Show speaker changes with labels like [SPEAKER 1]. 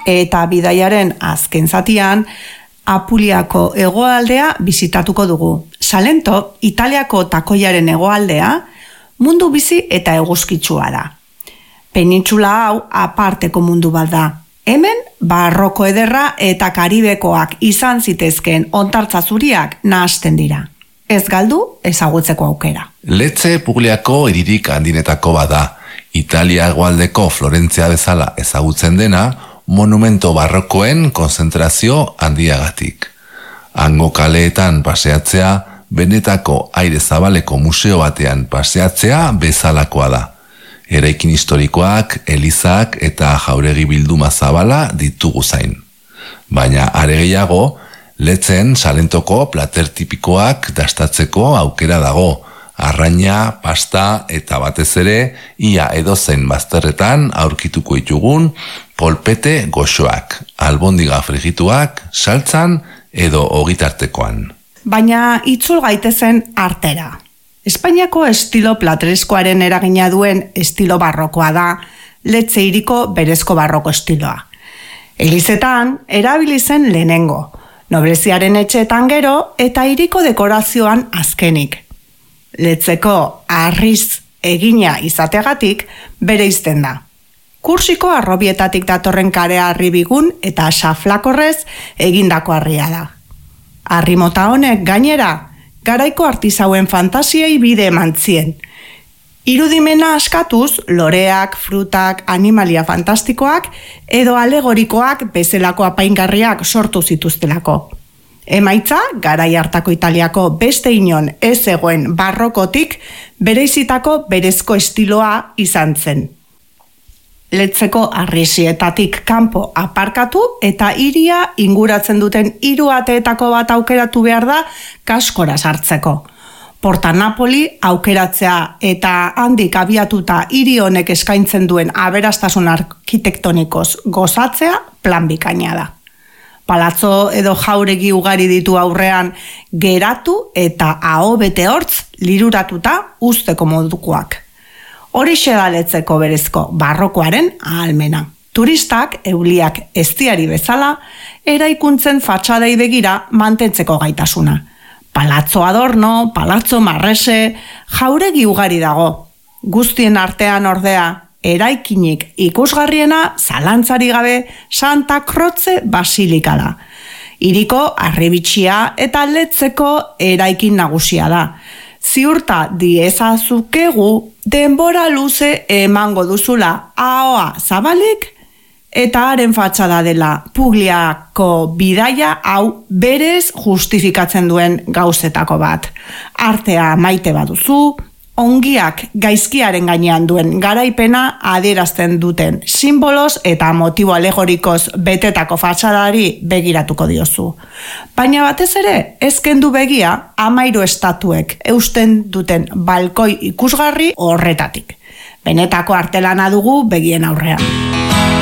[SPEAKER 1] eta bidaiaren azken zatian Apuliako hegoaldea bisitatuko dugu. Salento, Italiako takoiaren hegoaldea, mundu bizi eta eguzkitsua da. Penintsula hau aparteko mundu bat da. Hemen, barroko ederra eta karibekoak izan zitezkeen ontartza zuriak nahasten dira. Ez galdu, ezagutzeko aukera.
[SPEAKER 2] Lecce Pugliako hiririk handinetako bada. Italia hegoaldeko Florentzia bezala ezagutzen dena, monumento barrokoen konzentrazio handiagatik. Hango kaleetan paseatzea, benetako aire zabaleko museo batean paseatzea bezalakoa da. Eraikin historikoak, elizak eta jauregi bilduma zabala ditugu zain. Baina are gehiago, Letzen Salentoko plater tipikoak dastatzeko aukera dago. Arraina, pasta eta batez ere, ia edozein bazterretan aurkituko ditugun polpete goxoak, albondiga frigituak, saltzan edo ogitartekoan.
[SPEAKER 1] Baina itzul gaitezen artera. Espainiako estilo platereskoaren eragina duen estilo barrokoa da, Lecce hiriko berezko barroko estiloa. Elizetan, erabili zen lehenengo, nobleziaren etxeetan gero eta hiriko dekorazioan azkenik. Letzeko harriz egina izategatik bereizten da. Kursiko arrobietatik datorren karea harribigun eta xaflakorrez egindako harria da. Harri mota honek gainera, garaiko artisauen fantasiei bide eman zien. Irudimena askatuz, loreak, frutak, animalia fantastikoak edo alegorikoak bezalako apaingarriak sortu zituztelako. Emaitza, garai hartako Italiako beste inon ez zegoen barrokotik bereizitako berezko estiloa izan zen. Letzeko harrisietatik kanpo aparkatu eta hiria inguratzen duten 3 ateetako bat aukeratu behar da kaskora sartzeko. Porta Napoli aukeratzea eta handik abiatuta hiri honek eskaintzen duen aberastasun arkitektonikoz gozatzea plan bikaina da. Palazzo edo jauregi ugari ditu aurrean geratu eta aho bete hortz liruratuta usteko modukoak. Horixe da Letzeko berezko barrokoaren ahalmena. Turistak euliak eztiari bezala eraikuntzen fatxadei begira mantentzeko gaitasuna. Palazzo Adorno, Palazzo Marrese, jauregi ugari dago. Guztien artean ordea, eraikinik ikusgarriena zalantzari gabe Santa Croce Basilika da. Hiriko harribitxia eta Letzeko eraikin nagusia da. Ziurta diezazukegu denbora luze emango duzula ahoa zabalik eta haren fatxada dela Pugliako bidaia hau berez justifikatzen duen gauzetako bat. Artea maite baduzu, ongiak gaizkiaren gainean duen garaipena adierazten duten simboloz eta motibo alegorikoz betetako fatxadari begiratuko diozu. Baina batez ere, ez kendu begia 13 estatuek eusten duten balkoi ikusgarri horretatik. Benetako artelana dugu begien aurrean.